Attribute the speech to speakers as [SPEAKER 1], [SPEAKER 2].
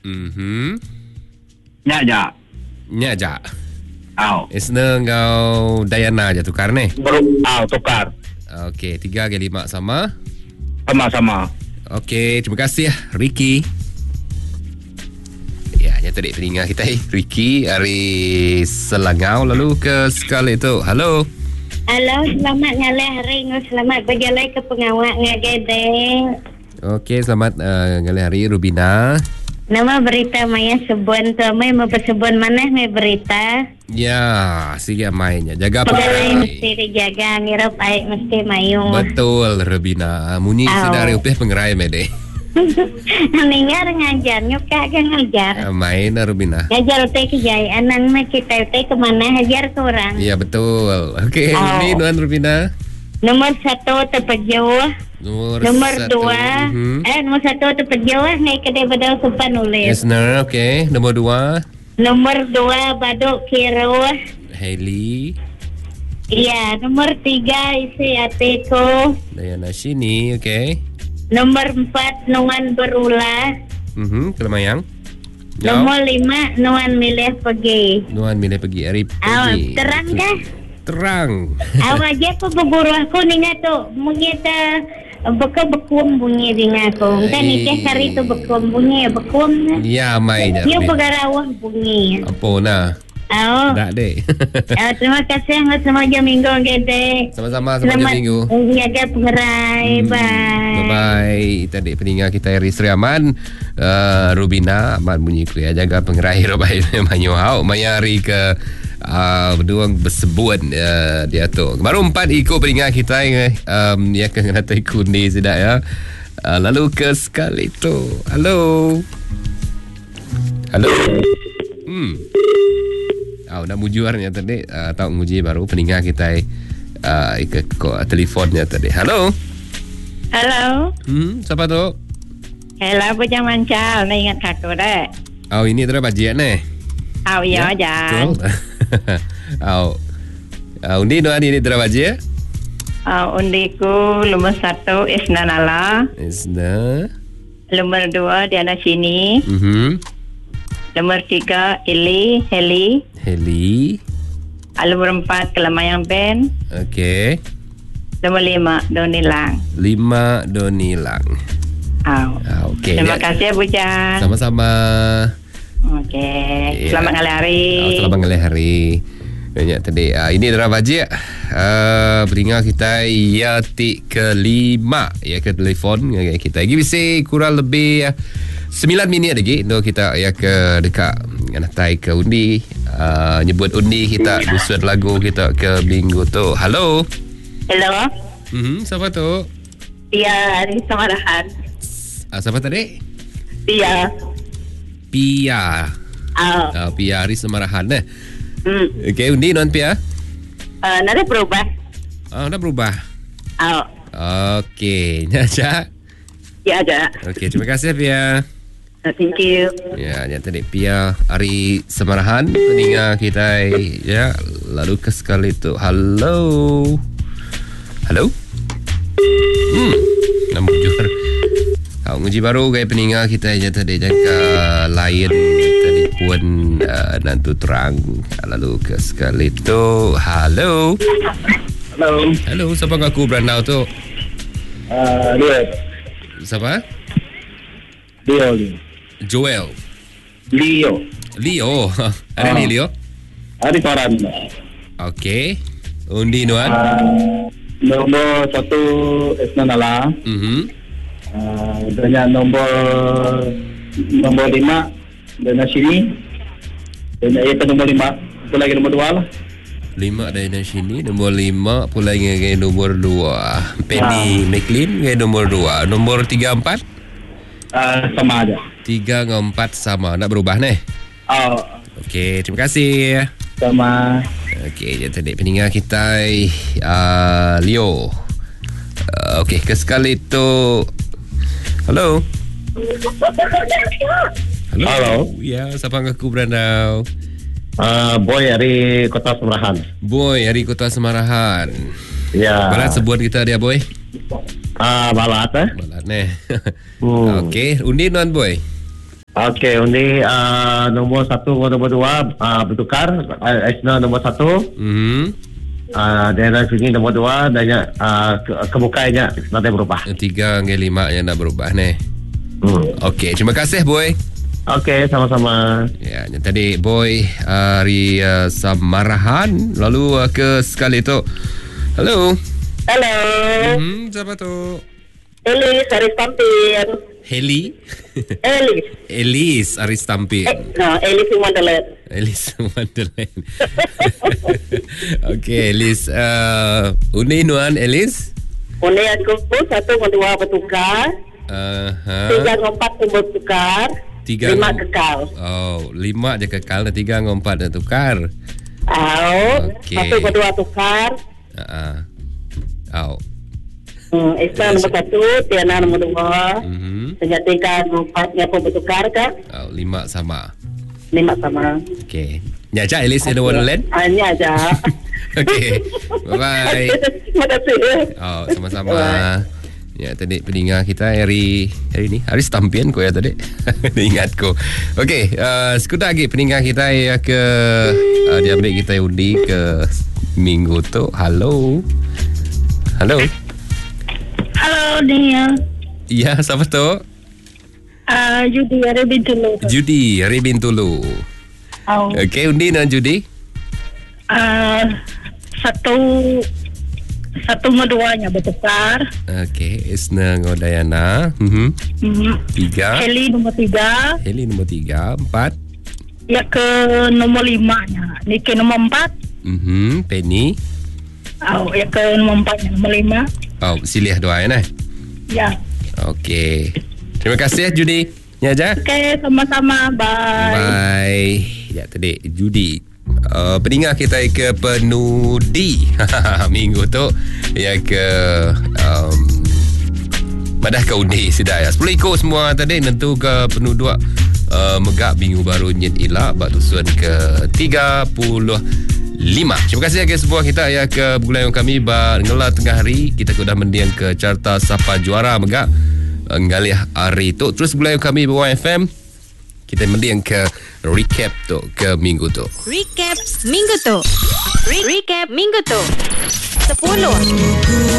[SPEAKER 1] Nyak.
[SPEAKER 2] Nyak.
[SPEAKER 1] Isna
[SPEAKER 2] ngau Dayana je tukar ni.
[SPEAKER 1] Tukar.
[SPEAKER 2] Okey, 3 kali 5 sama.
[SPEAKER 1] Sama-sama.
[SPEAKER 2] Okey, terima kasih Ricky. Ya, nyata dek telinga kita Ricky dari Selangau. Lalu ke sekali tu. Halo.
[SPEAKER 3] Halo, selamat ngalih hari. Selamat berjalan ke pengawak ngagedeng.
[SPEAKER 2] Okey, selamat ngalih hari Rubina.
[SPEAKER 3] Nama berita Maya sebun tu. Maya mau bersebun mana Maya berita?
[SPEAKER 2] Ya, sikit mainnya. Jaga
[SPEAKER 3] Pegawai
[SPEAKER 2] pakai.
[SPEAKER 3] mesti dijaga. Ngirup air mesti mayung.
[SPEAKER 2] Betul, Rubina. Muni sedari upih pengerai mede.
[SPEAKER 3] Ningar ngajar. Nyuka ke ngajar.
[SPEAKER 2] Main Rubina.
[SPEAKER 3] Ngajar utai kejayaan. Nang kita utai kemana hajar ke orang.
[SPEAKER 2] Ya, betul. Okey, ini Nuan Rubina.
[SPEAKER 3] Nomor 1 terpejuh. Nomor 2 Nomor 1 terpejuh. Ngai kedai badal supan ulis.
[SPEAKER 2] Listener, okey. Nomor 2
[SPEAKER 3] Nomor 2 Baduk Kiro.
[SPEAKER 2] Hailey.
[SPEAKER 3] Iya, nomor 3 isi Atiko.
[SPEAKER 2] Dayana sini, okey.
[SPEAKER 3] Nomor 4 Nuan Berula.
[SPEAKER 2] Kelamayang.
[SPEAKER 3] Nomor 5 Nuan Milih Pergi.
[SPEAKER 2] Nuan milih pergi hari pergi.
[SPEAKER 3] Terang kah?
[SPEAKER 2] Terang.
[SPEAKER 3] Awak je apa berburu aku ningat tu. Mungkin ta bekum bunyi dengan aku. Kan nikah hari tu bekum bunyi. Bekum.
[SPEAKER 2] Ya, mainnya.
[SPEAKER 3] Dia begarawah bunyi.
[SPEAKER 2] Apa nak? Tak dek.
[SPEAKER 3] Terima kasih hangat semua minggu gede.
[SPEAKER 2] Sama-sama selamat minggu.
[SPEAKER 3] Jaga pengerai. Bye.
[SPEAKER 2] Bye. Tadi peninggal kita Sri Aman, Rubina Aman bunyi kuliah jaga pengerai robai manyuhau mayari ke berdua bersebut dia tu. Baru 4 ikut peninggal kita ya ke ngata ikut ni sudah ya. Lalu ke sekali tu. Halo. Nak mujuarnya tadi tahu nguji baru peninggal kita ikut telefonnya tadi. Halo. Siapa tu?
[SPEAKER 3] Hello, Bujang Mancal. Nak ingat kakak dah.
[SPEAKER 2] Ini adalah bajian ni.
[SPEAKER 3] Ya, Jang.
[SPEAKER 2] Undi doa ini adalah bajian.
[SPEAKER 3] Undiku nomor 1 Isna Nala. Nomor 2 Diana Sini. Nomor 3 Heli. Nomor 4 Kelamayang Ben.
[SPEAKER 2] Okey.
[SPEAKER 3] Nomor 5 Donilang.
[SPEAKER 2] 5 Donilang. Okey.
[SPEAKER 3] Terima kasih Bujang.
[SPEAKER 2] Sama-sama.
[SPEAKER 3] Okey. Selamat ngalih hari.
[SPEAKER 2] Selamat ngalih hari. Banyak tadi. Ini adalah bajet. Beringat kita Yati kelima. Ya ke telefon kita. Lagi bisa kurang lebih 9 minit lagi. Untuk kita ya ke dekat natai ke undi. Nyebut undi kita. Dusun lagu kita ke minggu tu. Halo. Siapa tu?
[SPEAKER 3] Pia Ari Samarahan.
[SPEAKER 2] Siapa tadi?
[SPEAKER 3] Pia.
[SPEAKER 2] Pia Ari Samarahan. Okey, undi non Pia?
[SPEAKER 3] Nak berubah.
[SPEAKER 2] Dah berubah. Okey, Nyaja.
[SPEAKER 3] Ya, aja.
[SPEAKER 2] Okey, terima kasih Pia.
[SPEAKER 3] Thank you.
[SPEAKER 2] Ya, tadi Pia Ari Samarahan peninggal kita ya. Lalu ke sekali tu. Halo. Nama jujur. Kau nguji baru gaya peninggal kita je tadi jangka lain telefon nanti terang. Lalu ke sekali tu. Halo. Siapa ngaku berandau tu?
[SPEAKER 1] Leo.
[SPEAKER 2] Siapa? Joel. Leo. Ada ni Leo?
[SPEAKER 1] Ada koran.
[SPEAKER 2] Okey. Undi Nuan.
[SPEAKER 1] Nomor 1 Isna Nala. Dan nombor 5 dan sini. Dan itu nombor 5. Itu lagi nombor 2 lah.
[SPEAKER 2] 5 dari sini. Nombor 5 pula dengan nombor 2. Penny McLean dengan nombor 2. Nombor 3, 4?
[SPEAKER 1] Sama aja.
[SPEAKER 2] 3 dengan 4 sama. Nak berubah ni? Okey, terima kasih.
[SPEAKER 1] Sama.
[SPEAKER 2] Okey, dia tadi peninggal kita Leo. Okey, ke sekali tu. Halo. Ya, siapa ngaku berandau?
[SPEAKER 1] Boy dari Kota Semarahan.
[SPEAKER 2] Boy dari Kota Semarahan.
[SPEAKER 1] Ya.
[SPEAKER 2] Balat sebut kita dia Boy.
[SPEAKER 1] Balat
[SPEAKER 2] Balat ni. Okey, undi non Boy.
[SPEAKER 4] Okey, undi nombor 1 dan nombor 2 bertukar. Esna nombor 1. Dan sini nombor 2 dan kebukainya nanti berubah.
[SPEAKER 2] 3 dengan 5 yang nak berubah ni. Okey, terima kasih boy.
[SPEAKER 4] Okey, sama-sama.
[SPEAKER 2] Ya, yang tadi boy hari Samarahan. Lalu ke sekali tu. Halo.
[SPEAKER 5] Hello.
[SPEAKER 2] Siapa tu?
[SPEAKER 5] Elis Aristampin.
[SPEAKER 2] Heli.
[SPEAKER 5] Elis
[SPEAKER 2] Aristampin.
[SPEAKER 5] Elis in Wonderland.
[SPEAKER 2] Elis Wonderland. Okey, Elis. Undi nuan Elis?
[SPEAKER 5] Undi aku 1 dengan 2 bertukar. 3 dengan 4 pun bertukar. 5 kekal.
[SPEAKER 2] 5 je kekal. 3 dengan 4 dah tukar.
[SPEAKER 5] Okey. 1 dengan 2 tukar. Esther nombor 1, Tiana nombor 2. Sejak 3 dengan 4 nya pun bertukar ke?
[SPEAKER 2] 5 sama.
[SPEAKER 5] 5 sama.
[SPEAKER 2] Okey. Nyajak Elis in the Wonderland?
[SPEAKER 5] Nyajak.
[SPEAKER 2] Okey. Bye-bye.
[SPEAKER 5] Terima kasih.
[SPEAKER 2] Sama-sama. Ya, tadi pendengar kita hari ni hari Stampian ko ya tadi. Ingat ko. Okey, sekejap lagi pendengar kita ya ke dia ambil kita undi ke minggu tu. Halo. Halo,
[SPEAKER 3] dia.
[SPEAKER 2] Ya, siapa tu?
[SPEAKER 3] Judy Aribintulu.
[SPEAKER 2] Judy Aribintulu. Okey, undi dan Judy?
[SPEAKER 3] Satu ngeduanya bertukar.
[SPEAKER 2] Okey, Isna Ngodayana. 3.
[SPEAKER 3] Heli nombor 3.
[SPEAKER 2] Heli nombor 3. 4.
[SPEAKER 3] Ya ke nomor 5-nya. Niki nomor 4.
[SPEAKER 2] Penny.
[SPEAKER 3] Ya ke nomor 4-nya, nomor 5.
[SPEAKER 2] Silih dua ya.
[SPEAKER 3] Ya.
[SPEAKER 2] Okey. Terima kasih Judy. Ya aja.
[SPEAKER 3] Okey, sama-sama. Bye.
[SPEAKER 2] Bye. Ya tadi Judy. Pendengar kita ke penudi minggu tu ya ke madah ke undi sudah ya 10 ikut semua tadi nentu ke penuduk megak minggu baru nyet ilak bak tusuan ke 35. Terima kasih ke sebuah kita ya ke bulan kami ba ngela tengah hari kita sudah mendiang ke carta sapa juara megak ngalih hari tu terus bulan kami Bawang FM kita mendiang ke recap tu ke minggu tu.
[SPEAKER 6] Recap minggu tu. Recap minggu tu. 10